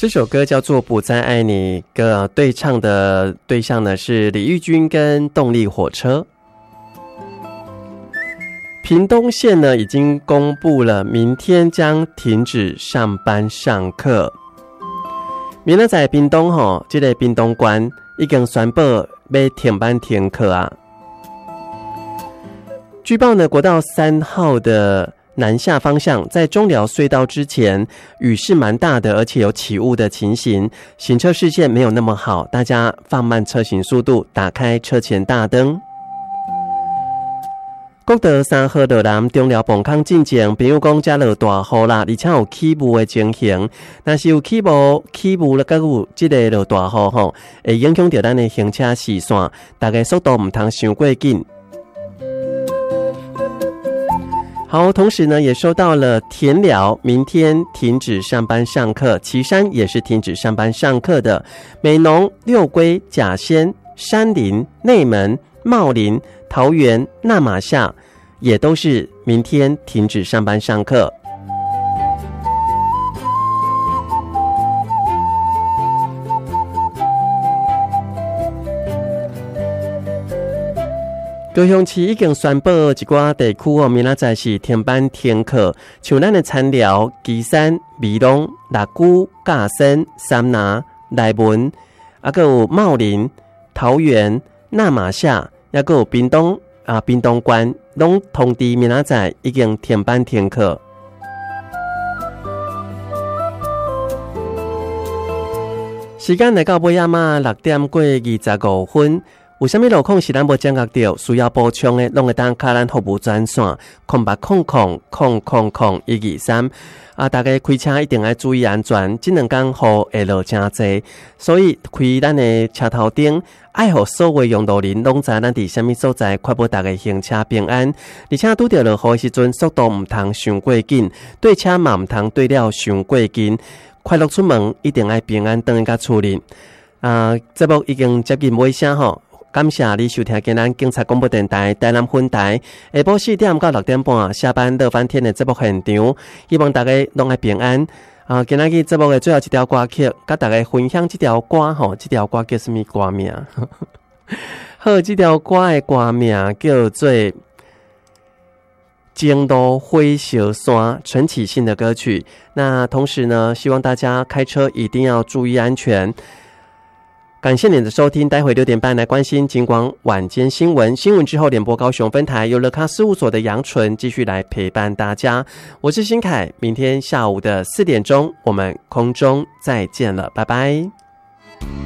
这首歌叫做《不再爱你》，对唱的对象呢是李翊君跟动力火车。屏东县呢已经公布了明天将停止上班上课。明仔载屏东这个屏东县已经宣布要停班停课啊。据报呢，国道3号的南下方向在中寮隧道之前雨是蛮大的，而且有起雾的情形，行车视线没有那么好，大家放慢车行速度，打开车前大灯。国道3号道南中寮崩坑进前，朋友讲遮落大雨啦，而且有起雾的情形。若是有起雾了，甲有即个落大雨吼，会影响到咱的行车视线，大家速度唔通伤过紧。好，同时呢，也收到了田寮明天停止上班上课，旗山也是停止上班上课的，美浓、六龟、甲仙、山林、内门、茂林、桃园、那玛夏也都是明天停止上班上课。高雄市已经宣布一寡地区明仔载是停班停课，像咱的田寮、旗山、美浓、六股、甲仙、三拿、内文，还有茂林、桃园、那玛夏，还有屏东县，拢通知明仔载已经停班停课。时间来到尾仔嘛6点过25分。有啥物路况是咱无掌握到，需要补充的，拢会当卡咱服务专线080000000123大家开车一定要注意安全，这2天雨会落真济，所以开咱的车头灯，爱互所有用路人拢知咱伫啥物所在，确保大家行车平安。而且拄着落雨的时阵，速度唔通伤过紧，对车嘛唔通对了伤过紧。快乐出门一定要平安回到厝里。节目已经接近尾声吼。感谢你收听今咱警察广播电台台南分台下晡4点到6点半下班乐翻天的节目现场，希望大家拢爱平安。今仔日节目的最后一条歌曲，甲大家分享这条歌吼，这条歌叫什么歌名？好，这条歌的歌名叫做《京都灰小山》，陈绮信的歌曲。那同时呢，希望大家开车一定要注意安全。感谢你的收听，待会6点半来关心警广晚间新闻，新闻之后联播高雄分台由乐咖事务所的杨纯继续来陪伴大家。我是新凯，明天下午的4点钟我们空中再见了，拜拜。